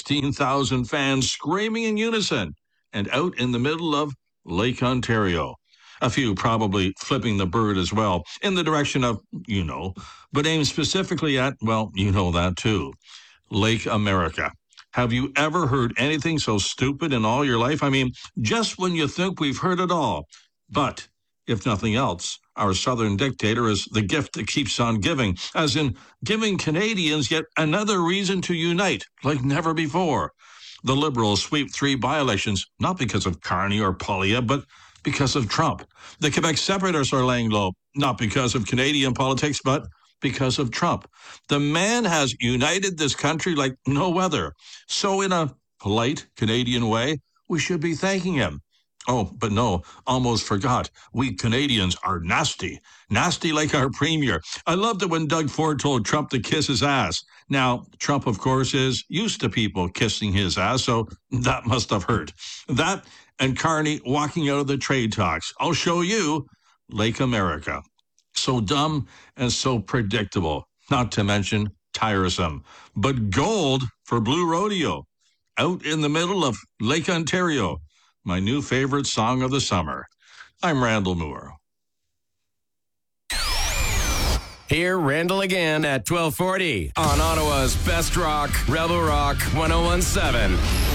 16,000 fans screaming in unison and out in the middle of Lake Ontario. A few probably flipping the bird as well in the direction of, but aimed specifically at, well, you know that too, Lake America. Have you ever heard anything so stupid in all your life? I mean, just when you think we've heard it all. But if nothing else, our southern dictator is the gift that keeps on giving, as in giving Canadians yet another reason to unite like never before. The Liberals sweep 3 by-elections, not because of Carney or Poilievre, but because of Trump. The Quebec separatists are laying low, not because of Canadian politics, but because of Trump. The man has united this country like no other. So in a polite Canadian way, we should be thanking him. Oh, but no, almost forgot. We Canadians are nasty. Nasty like our premier. I loved it when Doug Ford told Trump to kiss his ass. Now, Trump, of course, is used to people kissing his ass, so that must have hurt. That and Carney walking out of the trade talks. I'll show you Lake America. So dumb and so predictable, not to mention tiresome. But gold for Blue Rodeo. Out in the middle of Lake Ontario. My new favorite song of the summer. I'm Randall Moore. Hear Randall again at 1240 on Ottawa's Best Rock, Rebel Rock 1017.